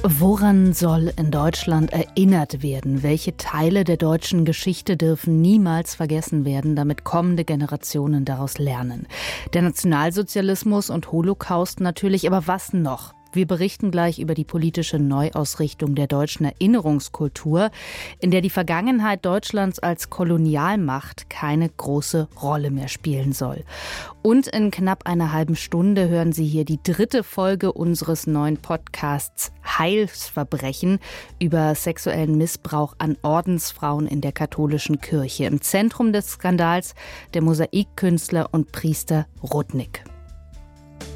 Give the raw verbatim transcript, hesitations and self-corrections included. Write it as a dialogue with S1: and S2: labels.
S1: Woran soll in Deutschland erinnert werden? Welche Teile der deutschen Geschichte dürfen niemals vergessen werden, damit kommende Generationen daraus lernen? Der Nationalsozialismus und Holocaust natürlich, aber was noch? Wir berichten gleich über die politische Neuausrichtung der deutschen Erinnerungskultur, in der die Vergangenheit Deutschlands als Kolonialmacht keine große Rolle mehr spielen soll. Und in knapp einer halben Stunde hören Sie hier die dritte Folge unseres neuen Podcasts Heilsverbrechen über sexuellen Missbrauch an Ordensfrauen in der katholischen Kirche. Im Zentrum des Skandals der Mosaikkünstler und Priester Rudnick.